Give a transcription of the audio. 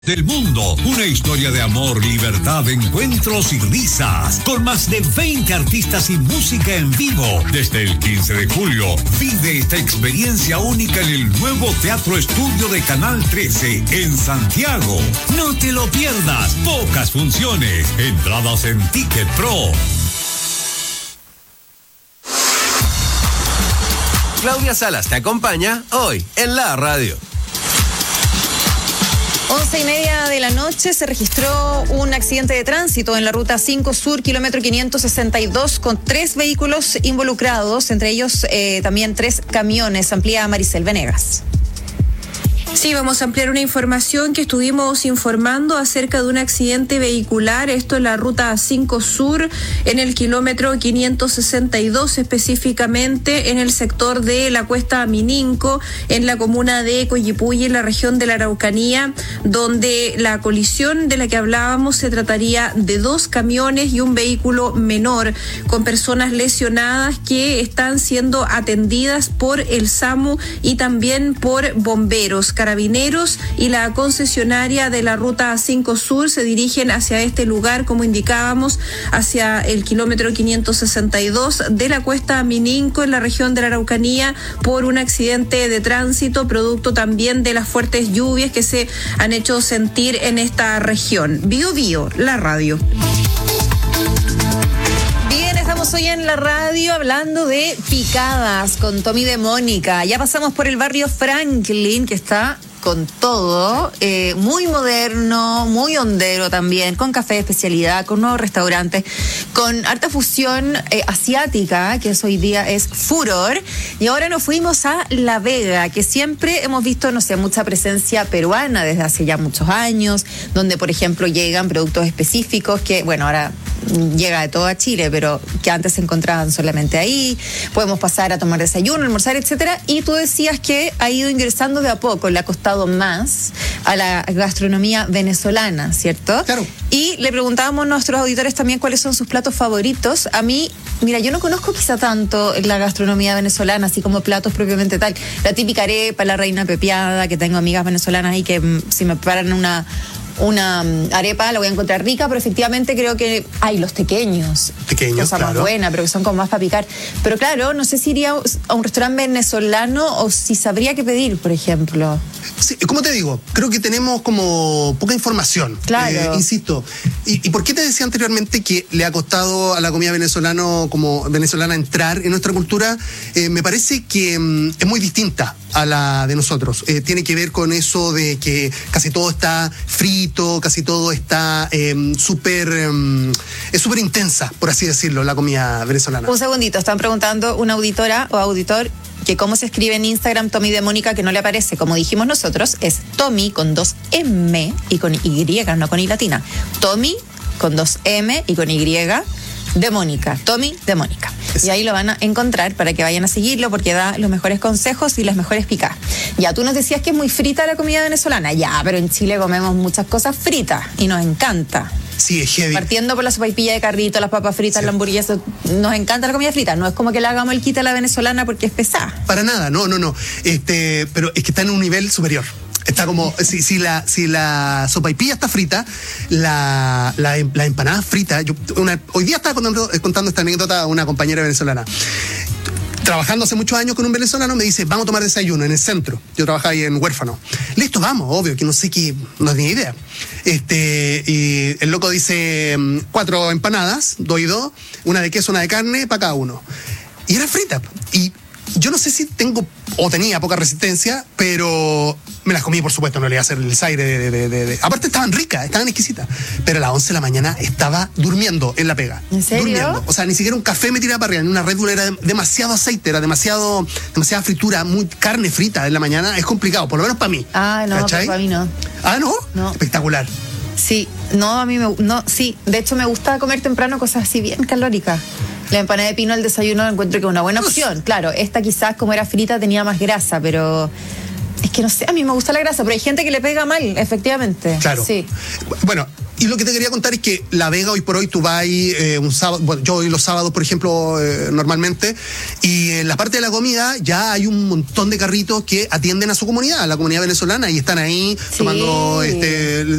Del mundo, una historia de amor, libertad, encuentros y risas, con más de 20 artistas y música en vivo. Desde el 15 de julio, vive esta experiencia única en el nuevo Teatro Estudio de Canal 13 en Santiago. No te lo pierdas, pocas funciones, entradas en Ticket Pro. Claudia Salas te acompaña hoy en la radio. 11:30 de la noche se registró un accidente de tránsito en la ruta 5 Sur, kilómetro 562, con 3 vehículos involucrados, entre ellos también 3 camiones. Amplía Maricel Venegas. Sí, vamos a ampliar una información que estuvimos informando acerca de un accidente vehicular, esto en la ruta 5 Sur, en el kilómetro 562, específicamente en el sector de la Cuesta Mininco, en la comuna de Coyipulli, en la región de la Araucanía, donde la colisión de la que hablábamos se trataría de 2 camiones y un vehículo menor, con personas lesionadas que están siendo atendidas por el SAMU y también por bomberos. Carabineros y la concesionaria de la ruta 5 Sur se dirigen hacia este lugar, como indicábamos, hacia el kilómetro 562 de la Cuesta Mininco, en la región de la Araucanía, por un accidente de tránsito, producto también de las fuertes lluvias que se han hecho sentir en esta región. Bio Bio, la radio. Estamos hoy en la radio hablando de picadas con Tommy de Mónica. Ya pasamos por el barrio Franklin, que está con todo, muy moderno, muy hondero también, con café de especialidad, con nuevos restaurantes, con harta fusión asiática, que hoy día es furor. Y ahora nos fuimos a La Vega, que siempre hemos visto, no sé, mucha presencia peruana desde hace ya muchos años, donde, por ejemplo, llegan productos específicos que, bueno, ahora llega de todo a Chile, pero que antes se encontraban solamente ahí. Podemos pasar a tomar desayuno, almorzar, etcétera. Y tú decías que ha ido ingresando de a poco, le ha costado más a la gastronomía venezolana, ¿cierto? Claro. Y le preguntábamos a nuestros auditores también cuáles son sus platos favoritos. A mí, mira, yo no conozco quizá tanto la gastronomía venezolana, así como platos propiamente tal. La típica arepa, la reina pepiada, que tengo amigas venezolanas ahí que si me preparan una arepa la voy a encontrar rica, pero efectivamente creo que hay los tequeños, cosa claro, más buena, pero que son como más para picar. Pero claro, no sé si iría a un restaurante venezolano o si sabría qué pedir, por ejemplo. Sí, como te digo, creo que tenemos como poca información. Claro. Insisto. ¿Y por qué te decía anteriormente que le ha costado a la comida venezolana entrar en nuestra cultura? Me parece que es muy distinta a la de nosotros. Tiene que ver con eso de que casi todo está frito, casi todo está es súper intensa, por así decirlo, la comida venezolana. Un segundito, están preguntando una auditora o auditor que cómo se escribe en Instagram Tommy de Mónica, que no le aparece. Como dijimos nosotros, es Tommy con 2 M y con Y, no con I latina. Tommy con 2 M y con Y de Mónica. Tommy de Mónica. Y ahí lo van a encontrar para que vayan a seguirlo, porque da los mejores consejos y las mejores picadas. Ya, tú nos decías que es muy frita la comida venezolana. Ya, pero en Chile comemos muchas cosas fritas y nos encanta. Sí, es heavy. Partiendo por la sopaipilla de carrito, las papas fritas, sí, la hamburguesa, nos encanta la comida frita. No es como que le hagamos el quite a la venezolana porque es pesada. Para nada, no. Pero es que está en un nivel superior. Está como, si la sopaipilla está frita, la empanada frita. Hoy día estaba contando esta anécdota a una compañera venezolana. Trabajando hace muchos años con un venezolano, me dice, vamos a tomar desayuno en el centro. Yo trabajaba ahí en Huérfano. Listo, vamos, obvio, que no sé qué, no tenía idea. Y el loco dice, 4 empanadas, doy 2, una de queso, una de carne, para cada uno. Y era frita. Y yo no sé si tengo o tenía poca resistencia, pero me las comí, por supuesto, no le iba a hacer el desaire Aparte estaban ricas, estaban exquisitas, pero a las 11 de la mañana estaba durmiendo en la pega. ¿En serio? Durmiendo. O sea, ni siquiera un café me tiraba para arriba, ni una Red Bull, era demasiado aceite, era demasiada fritura, muy carne frita en la mañana, es complicado, por lo menos para mí. Ah, no, ¿cachai? para mí no. Ah, ¿no? No. Espectacular. Sí, no, a mí sí, de hecho me gusta comer temprano cosas así bien calóricas. La empanada de pino al desayuno encuentro que es una buena opción. Claro, esta quizás como era frita tenía más grasa, pero es que no sé, a mí me gusta la grasa, pero hay gente que le pega mal, efectivamente. Claro. Sí. Bueno, Y lo que te quería contar es que La Vega hoy por hoy tú vas un sábado, bueno, yo voy los sábados, por ejemplo, normalmente, y en la parte de la comida ya hay un montón de carritos que atienden a su comunidad, a la comunidad venezolana, y están ahí tomando